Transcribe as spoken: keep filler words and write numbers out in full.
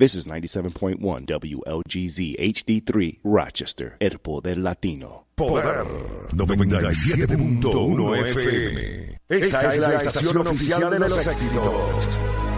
This is ninety-seven point one W L G Z H D three, Rochester, El Poder Latino. Poder noventa y siete punto uno F M. Esta es la estación oficial de los éxitos.